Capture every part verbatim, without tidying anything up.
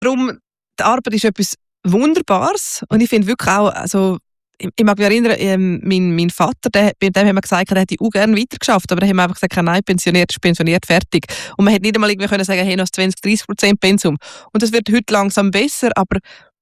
Darum, die Arbeit ist etwas Wunderbares und ich finde wirklich auch, also ich, ich mag mich erinnern, ähm, mein, mein Vater, der, bei dem haben wir gesagt, er hätte auch gerne weitergeschafft, aber da haben wir einfach gesagt, nein, pensioniert ist pensioniert, fertig. Und man hätte nicht einmal irgendwie können sagen, hey, noch zwanzig, dreißig Prozent Pensum. Und das wird heute langsam besser, aber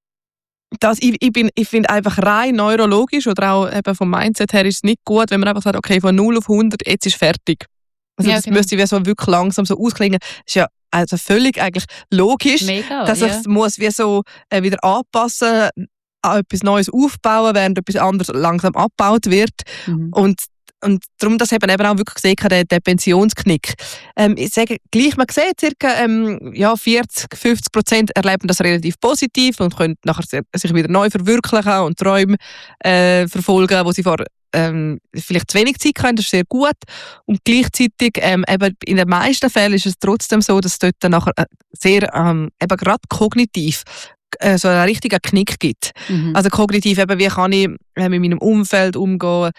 das, ich, ich, bin, ich finde einfach rein neurologisch oder auch eben vom Mindset her ist es nicht gut, wenn man einfach sagt, okay, von null auf hundert, jetzt ist fertig. Also Ja, das genau. müsste wie so wirklich langsam so ausklingen. Das ist ja also völlig eigentlich logisch, Mega, dass ja. ich es muss wie so äh, wieder anpassen, an etwas Neues aufbauen, während etwas anderes langsam abgebaut wird. Mhm. Und, und darum, das haben wir eben auch wirklich gesehen, der, der Pensionsknick. Ähm, ich sage gleich, man sieht, circa ähm, ja, vierzig, fünfzig Prozent erleben das relativ positiv und können nachher sich wieder neu verwirklichen und Träume äh, verfolgen, wo sie vor ähm, vielleicht zu wenig Zeit haben, das ist sehr gut. Und gleichzeitig, ähm, eben in den meisten Fällen ist es trotzdem so, dass es dort dann nachher sehr, ähm, eben gerade kognitiv äh, so einen richtigen Knick gibt. Mhm. Also kognitiv, eben, wie kann ich äh, mit meinem Umfeld umgehen,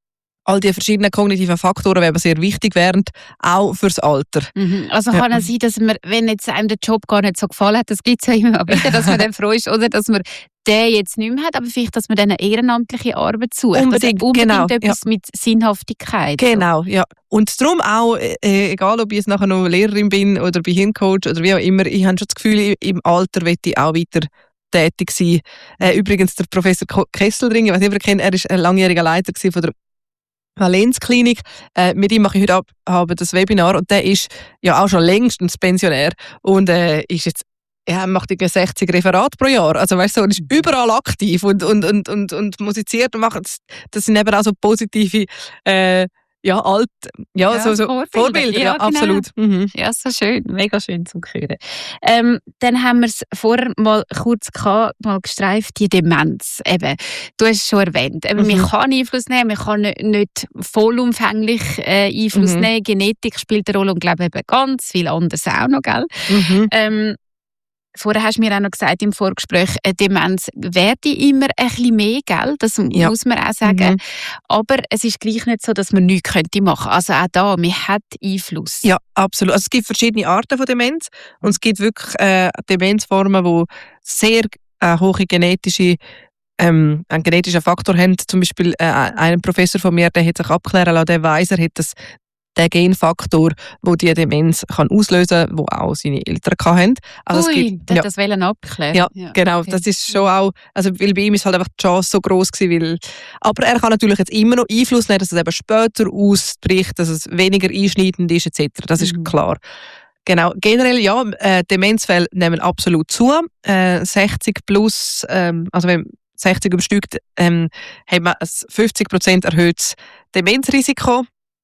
all die verschiedenen kognitiven Faktoren werden sehr wichtig werden, auch fürs Alter. Mhm. Also kann Ja. es sein, dass man, wenn jetzt einem der Job gar nicht so gefallen hat, das gibt es ja immer wieder, dass man dann froh ist, oder dass man den jetzt nicht mehr hat, aber vielleicht, dass man dann eine ehrenamtliche Arbeit sucht. Unbedingt, also unbedingt genau, etwas mit Sinnhaftigkeit. Genau, ja. Und darum auch, äh, egal ob ich jetzt nachher noch Lehrerin bin oder bei Hirncoach oder wie auch immer, ich habe schon das Gefühl, im Alter will ich auch weiter tätig sein. Äh, übrigens, der Professor Kesselring, ich weiß nicht, ob ihr kennt, er war ein langjähriger Leiter von der Valenzklinik. Äh, mit ihm mache ich heute ab, habe das Webinar und der ist ja auch schon längstens Pensionär und äh, ist jetzt ja, macht irgendwie sechzig Referate pro Jahr. Also weißt du, er ist überall aktiv und, und, und, und, und musiziert und macht. Das sind eben auch so positive äh, ja, alt, ja, Ja, so, so Vorbilder. Vorbilder. Ja, Ja, genau. absolut. Mhm. Ja, so schön, mega schön zu hören. Ähm, dann haben wir es vorher mal kurz gehabt, mal gestreift, die Demenz. Eben, du hast es schon erwähnt. Eben, Mhm. Man kann Einfluss nehmen, man kann nicht, nicht vollumfänglich äh, Einfluss Mhm. nehmen. Genetik spielt eine Rolle und glaube eben ganz viel anderes auch noch, gell? Mhm. Ähm, Vorher hast du mir auch noch gesagt im Vorgespräch, eine Demenz werde immer ein bisschen mehr, gell? Das Ja. muss man auch sagen. Mhm. Aber es ist gleich nicht so, dass man nichts könnte machen. Also auch da, man hat Einfluss. Ja, absolut. Also es gibt verschiedene Arten von Demenz und es gibt wirklich äh, Demenzformen, die sehr äh, hohe genetische ähm, einen genetischen Faktor haben. Zum Beispiel äh, ein Professor von mir, der hat sich abklären lassen, der weiss, er hat das der Genfaktor, der die Demenz kann auslösen kann, den auch seine Eltern hatten. Also Ui, es gibt, der ja, hat das wollen abklären. ja, Ja, genau. okay. Das ist schon auch, also weil bei ihm ist halt einfach die Chance so gross gewesen, weil, aber er kann natürlich jetzt immer noch Einfluss nehmen, dass es eben später ausbricht, dass es weniger einschneidend ist et cetera. Das ist Mhm. klar. Genau. Generell ja, äh, Demenzfälle nehmen absolut zu. Äh, sechzig plus, ähm, also wenn sechzig übersteigt, ähm, haben wir ein fünfzig Prozent erhöhtes Demenzrisiko.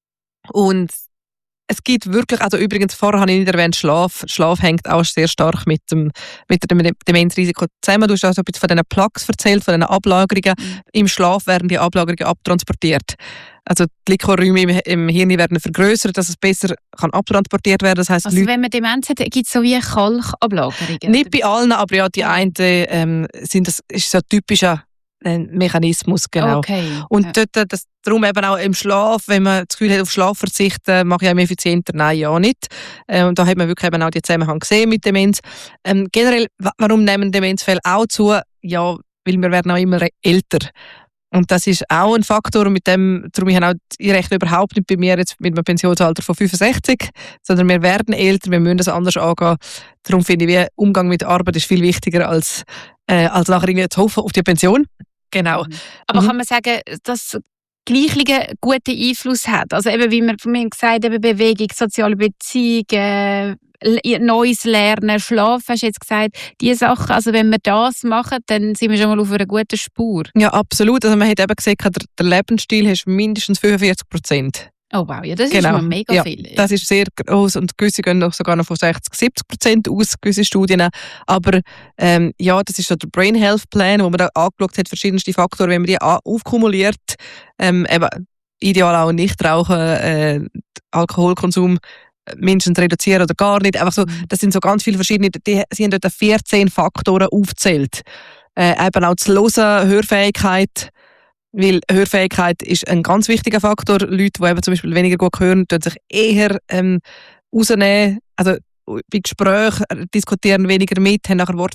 Und es gibt wirklich, also übrigens, vorher habe ich nicht erwähnt, Schlaf. Schlaf hängt auch sehr stark mit dem, mit dem Demenzrisiko zusammen. Du hast also ein bisschen von diesen Plaques erzählt, von diesen Ablagerungen. Mhm. Im Schlaf werden die Ablagerungen abtransportiert. Also die Glykoräume im, im Hirn werden vergrößert, dass es besser kann abtransportiert werden. Das heisst, Also Leute, wenn man Demenz hat, gibt es so wie Kalkablagerungen? nicht bei allen, aber ja, die Ja. einen ähm, sind das ist so ein typischer äh, Mechanismus, genau. Okay. Und ja. dort, äh, das, darum eben auch im Schlaf, wenn man das Gefühl hat, auf Schlaf verzichten, mache ich einem effizienter, nein, ja nicht. Äh, und da hat man wirklich eben auch die Zusammenhang gesehen mit Demenz. Ähm, generell, wa- warum nehmen Demenzfälle auch zu? Ja, weil wir werden auch immer re- älter. Und das ist auch ein Faktor, und mit dem, darum ich habe auch, ich rechne überhaupt nicht bei mir jetzt mit einem Pensionsalter von fünfundsechzig, sondern wir werden älter, wir müssen das anders angehen. Darum finde ich, wie Umgang mit der Arbeit ist viel wichtiger, als, äh, als nachher irgendwie zu hoffen auf die Pension. Genau. Aber Mhm. kann man sagen, dass Gleichungen guten Einfluss hat? Also eben, wie wir vorhin gesagt haben, Bewegung, soziale Beziehungen, Le- neues Lernen, Schlaf, hast du jetzt gesagt, diese Sachen, also wenn wir das machen, dann sind wir schon mal auf einer guten Spur. Ja, absolut. Also man hat eben gesagt, der, der Lebensstil hast mindestens fünfundvierzig Prozent. Oh wow, ja, das Genau. ist mal mega Ja, viel. Das ist sehr groß und gewisse gehen auch sogar noch von sechzig, siebzig Prozent aus, gewisse Studien. Aber ähm, ja, das ist so der Brain Health Plan, wo man da angeschaut hat, verschiedenste Faktoren, wenn man die a- aufkumuliert, ähm, eben ideal auch Nichtrauchen, äh, Alkoholkonsum mindestens reduzieren oder gar nicht. Einfach so, das sind so ganz viele verschiedene, die, sie haben dort vierzehn Faktoren aufgezählt. Äh, eben auch zu hören, Hörfähigkeit, weil Hörfähigkeit ist ein ganz wichtiger Faktor. Leute, die eben zum Beispiel weniger gut hören, tun sich eher ähm, rausnehmen. Also bei Gesprächen diskutieren weniger mit, haben nachher Wort